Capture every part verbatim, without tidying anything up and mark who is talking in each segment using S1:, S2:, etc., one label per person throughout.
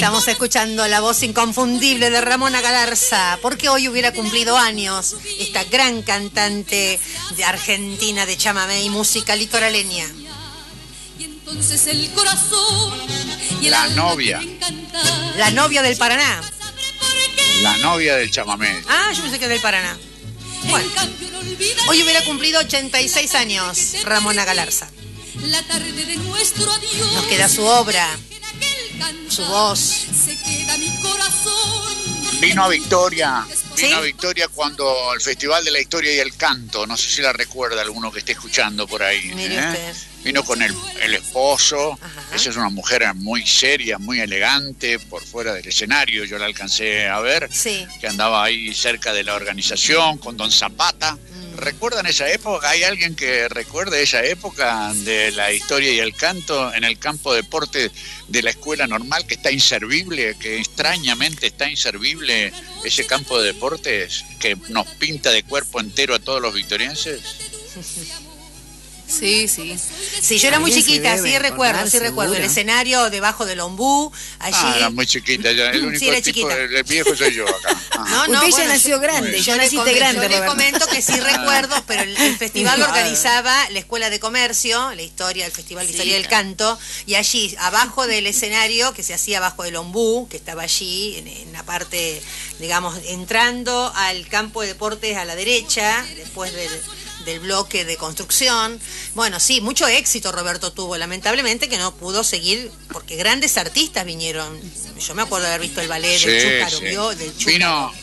S1: Estamos escuchando la voz inconfundible de Ramona Galarza, porque hoy hubiera cumplido años esta gran cantante de Argentina de chamamé y música litoraleña.
S2: Y entonces el corazón y el
S3: La
S2: alma
S3: novia.
S2: que me encanta.
S1: La novia del Paraná.
S3: La novia del chamamé.
S1: Ah, yo pensé que del Paraná. Bueno,
S2: En cambio no olvidaré
S1: hoy hubiera cumplido ochenta y seis años Ramona Galarza.
S2: la tarde de nuestro adiós.
S1: Nos queda su obra,
S2: En aquel cantar
S1: su voz.
S2: se queda mi corazón.
S3: Vino a Victoria.
S1: ¿Sí?
S3: Vino a Victoria cuando el Festival de la Historia y el Canto, no sé si la recuerda alguno que esté escuchando por ahí.
S1: Mire
S3: ¿eh?
S1: usted.
S3: Vino con el, el esposo.
S1: Ajá.
S3: Ella es una mujer muy seria, muy elegante, por fuera del escenario, yo la alcancé a ver,
S1: Sí.
S3: que andaba ahí cerca de la organización con Don Zapata. ¿Recuerdan esa época? ¿Hay alguien que recuerde esa época de la historia y el canto en el campo de deporte de la escuela normal, que está inservible, que extrañamente está inservible ese campo de deportes que nos pinta de cuerpo entero a todos los victorienses?
S4: Sí, sí.
S1: Sí, yo era muy
S4: Alguien se
S1: chiquita,
S4: debe
S1: sí recuerdo,
S4: acordar,
S1: sí recuerdo. El
S4: seguro.
S1: escenario debajo del ombú, allí.
S3: Ah, era muy chiquita, ya, el único
S1: Sí, era
S3: tipo,
S1: chiquita.
S3: el, el viejo soy yo acá. Ah.
S1: No, no,
S4: Usted ya
S1: bueno,
S4: nació
S1: yo-
S4: grande, ya
S1: le
S4: naciste
S1: comento-
S4: grande,
S1: Yo le
S4: Roberto.
S1: comento que sí recuerdo, pero el, el festival lo
S4: Ah.
S1: organizaba la Escuela de Comercio, la historia, el Festival de
S4: Sí,
S1: Historia del
S4: claro.
S1: Canto, y allí, abajo del escenario, que se hacía abajo del ombú, que estaba allí, en, en la parte, digamos, entrando al campo de deportes a la derecha, después del, del bloque de construcción. Bueno, sí, mucho éxito Roberto tuvo, lamentablemente que no pudo seguir, porque grandes artistas vinieron. Yo me acuerdo de haber visto el ballet
S3: Sí,
S1: del Chúcaro,
S3: sí.
S1: ¿vio? Del Chúcaro.
S3: Vino,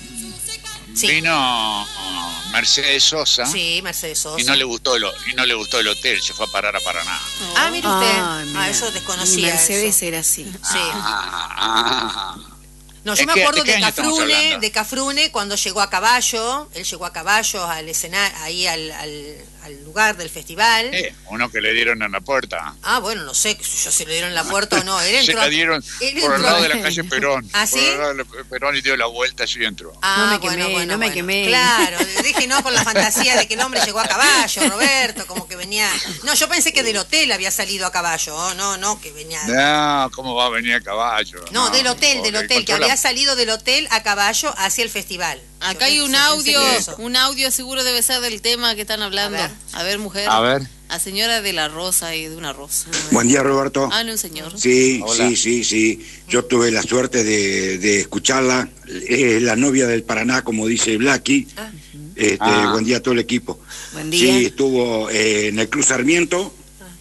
S1: Sí.
S3: vino oh, Mercedes Sosa.
S1: Sí, Mercedes Sosa.
S3: Y no le gustó el, y no le gustó el hotel, se fue a parar a Paraná.
S1: Ah, mire usted.
S4: Ah,
S1: ah,
S4: mira.
S1: eso
S4: Mi
S1: desconocía.
S4: Mercedes
S1: eso.
S4: era así.
S1: Sí.
S3: Ah, ah.
S1: No, yo
S3: ¿En
S1: me
S3: qué-
S1: acuerdo
S3: de qué
S1: de
S3: año estamos
S1: Cafrune,
S3: hablando?
S1: de Cafrune cuando llegó a caballo. Él llegó a caballo al escenario, ahí al, al, al lugar del festival.
S3: Eh, uno que le dieron en la puerta.
S1: Ah, bueno, no sé yo si le dieron la puerta o no. Él
S3: Se
S1: entró.
S3: la dieron
S1: él
S3: por el
S1: entró-
S3: lado de la calle Perón.
S1: ¿Ah,
S3: Por
S1: sí?
S3: el lado de la- Perón y dio la vuelta así entró.
S1: Ah,
S4: No me
S1: bueno,
S4: quemé,
S1: bueno,
S4: no me
S1: bueno.
S4: quemé.
S1: Claro, dije no con la fantasía de que el hombre llegó a caballo, Roberto, como que venía. No, yo pensé que del hotel había salido a caballo, oh, no, no, que venía.
S3: No, ¿cómo va a venir a caballo?
S1: No, del hotel,
S3: porque
S1: del hotel, que
S3: encontró la-
S1: había salido del hotel a caballo hacia el festival.
S4: Acá
S1: Yo
S4: hay un
S1: pensé
S4: audio,
S1: que eso.
S4: un audio seguro debe ser del tema que están hablando.
S1: A ver.
S4: A ver, mujer.
S3: A ver.
S4: A señora de la Rosa y de una rosa.
S5: Buen día, Roberto.
S4: Ah, no, un señor.
S5: Sí,
S3: Hola.
S5: sí, sí, sí. Yo tuve la suerte de, de escucharla. Es la novia del Paraná, como dice Blacky.
S1: Ah.
S5: Este,
S3: Ah.
S5: Buen día a todo el equipo.
S4: Buen día.
S5: Sí, estuvo eh, en el Club Sarmiento.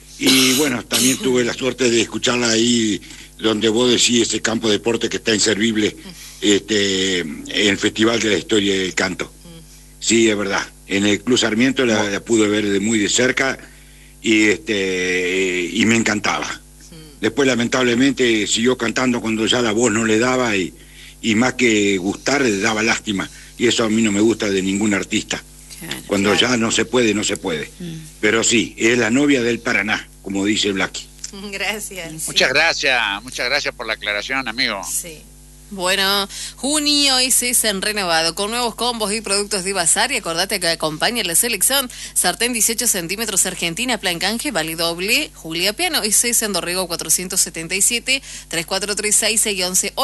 S5: Y bueno, también tuve la suerte de escucharla ahí donde vos decís ese campo de deporte que está inservible, este, en el Festival de la Historia del Canto. Sí, es verdad. En el Club Sarmiento la, la pude ver de muy de cerca y este y me encantaba. Después lamentablemente siguió cantando cuando ya la voz no le daba y, y más que gustar le daba lástima. Y eso a mí no me gusta de ningún artista.
S4: Claro.
S5: Cuando ya no se puede, no se puede. Pero sí, es la novia del Paraná, como dice Blacky.
S1: Gracias.
S3: Muchas gracias, muchas gracias por la aclaración, amigo.
S1: Sí.
S4: Bueno, junio y season renovado con nuevos combos y productos de Bazar. Y acordate que acompaña la selección sartén dieciocho centímetros Argentina plan canje, vale doble, Julia Piano y seis en Dorrego cuatrocientos setenta y siete, tres cuatro tres seis, seis once